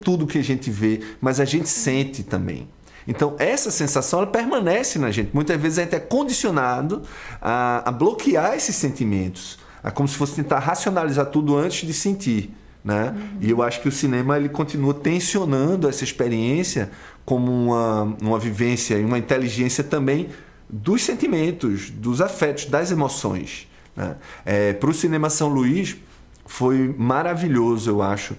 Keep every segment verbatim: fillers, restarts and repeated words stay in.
tudo que a gente vê, mas a gente sente também. Então, essa sensação ela permanece na gente. Muitas vezes a gente é condicionado a, a bloquear esses sentimentos, a como se fosse tentar racionalizar tudo antes de sentir, né? Uhum. E eu acho que o cinema ele continua tensionando essa experiência como uma, uma vivência e uma inteligência também dos sentimentos, dos afetos, das emoções, né? É, para o Cinema São Luís, foi maravilhoso, eu acho,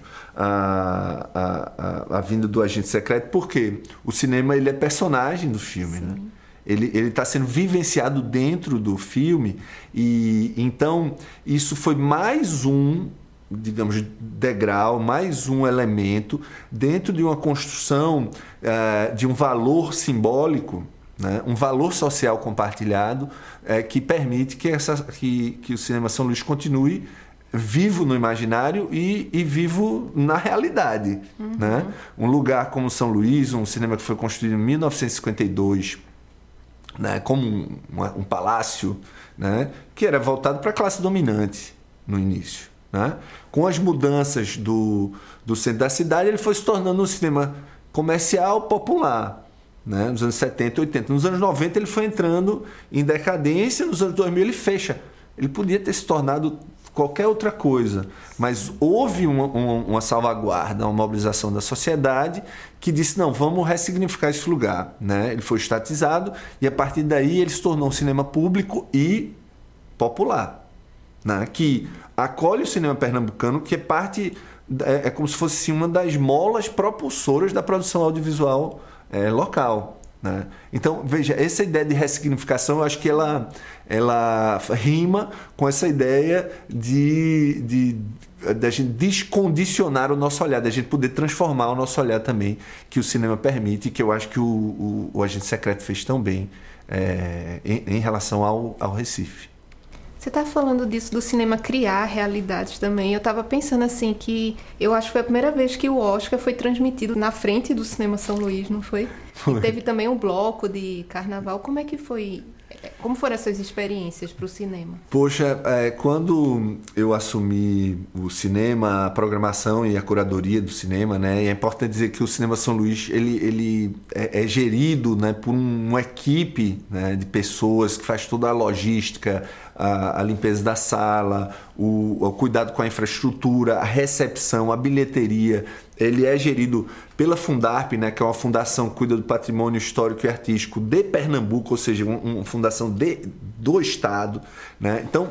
a, a, a, a vinda do Agente Secreto, porque o cinema ele é personagem do filme, né? Ele ele está sendo vivenciado dentro do filme, e então isso foi mais um, digamos, degrau, mais um elemento dentro de uma construção uh, de um valor simbólico, né? Um valor social compartilhado, uh, que permite que, essa, que, que o Cinema São Luís continue vivo no imaginário e, e vivo na realidade, uhum. né? Um lugar como São Luís, um cinema que foi construído em mil novecentos e cinquenta e dois, né? Como um, um palácio, né? Que era voltado para a classe dominante no início, né? Com as mudanças do, do centro da cidade, ele foi se tornando um cinema comercial popular, né? Nos anos setenta, oitenta. Nos anos noventa ele foi entrando em decadência, nos anos dois mil ele fecha. Ele podia ter se tornado qualquer outra coisa, mas houve uma, uma, uma salvaguarda, uma mobilização da sociedade que disse, não, vamos ressignificar esse lugar, né? Ele foi estatizado e a partir daí ele se tornou um cinema público e popular, né? Que acolhe o cinema pernambucano, que é parte, é, é como se fosse assim, uma das molas propulsoras da produção audiovisual é, local, né? Então, veja, essa ideia de ressignificação, eu acho que ela, ela rima com essa ideia de, de, de a gente descondicionar o nosso olhar, de a gente poder transformar o nosso olhar também, que o cinema permite, e que eu acho que o, o, o Agente Secreto fez tão bem é, em, em relação ao, ao Recife. Você está falando disso, do cinema criar realidades também. Eu estava pensando assim que eu acho que foi a primeira vez que o Oscar foi transmitido na frente do Cinema São Luís, não foi? Foi. E teve também um bloco de carnaval. Como é que foi? Como foram essas experiências para o cinema? Poxa, é, quando eu assumi o cinema, a programação e a curadoria do cinema, né, é importante dizer que o Cinema São Luís ele, ele é, é gerido, né, por uma equipe, né, de pessoas que faz toda a logística, a, a limpeza da sala, o, o cuidado com a infraestrutura, a recepção, a bilheteria. Ele é gerido pela Fundarp, né, que é uma fundação que cuida do patrimônio histórico e artístico de Pernambuco, ou seja, uma, uma fundação de, do Estado, né? Então,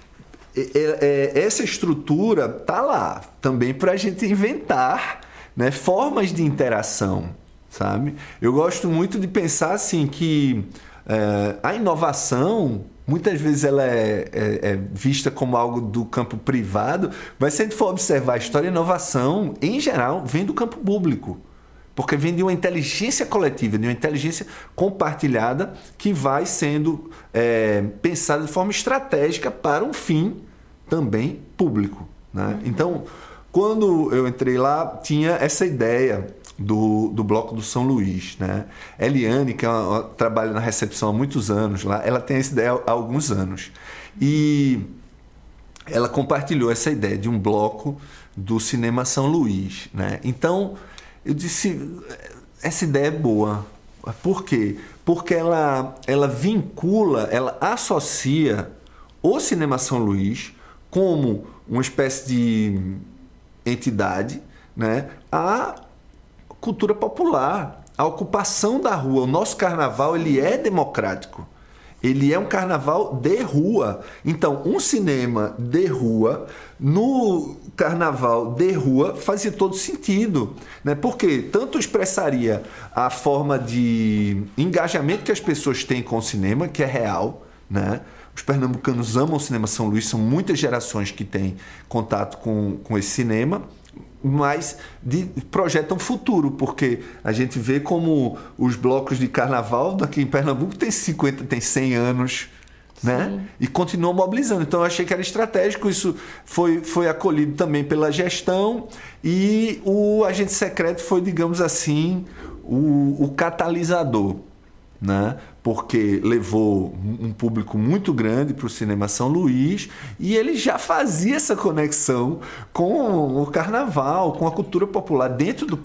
é, é, essa estrutura está lá também para a gente inventar, né, formas de interação, sabe? Eu gosto muito de pensar assim que é, a inovação muitas vezes ela é, é, é vista como algo do campo privado, mas se a gente for observar a história, a inovação, em geral, vem do campo público. Porque vem de uma inteligência coletiva, de uma inteligência compartilhada que vai sendo é, pensada de forma estratégica para um fim também público, né? Então, quando eu entrei lá, tinha essa ideia Do, do Bloco do São Luís, né? Eliane, que é uma, uma, trabalha na recepção há muitos anos lá, ela tem essa ideia há alguns anos. E ela compartilhou essa ideia de um bloco do Cinema São Luís, né? Então, eu disse, essa ideia é boa. Por quê? Porque ela, ela vincula, ela associa o Cinema São Luís como uma espécie de entidade, né, a cultura popular, a ocupação da rua. O nosso carnaval ele é democrático, ele é um carnaval de rua. Então, um cinema de rua, no carnaval de rua, fazia todo sentido, né? Porque tanto expressaria a forma de engajamento que as pessoas têm com o cinema, que é real, né? Os pernambucanos amam o Cinema São Luís, são muitas gerações que têm contato com, com esse cinema, mas de, projetam futuro, porque a gente vê como os blocos de carnaval daqui em Pernambuco tem cinquenta, tem cem anos, né? E continuam mobilizando. Então eu achei que era estratégico, isso foi, foi acolhido também pela gestão, e o Agente Secreto foi, digamos assim, o, o catalisador, né? Porque levou um público muito grande para o Cinema São Luís e ele já fazia essa conexão com o carnaval, com a cultura popular dentro do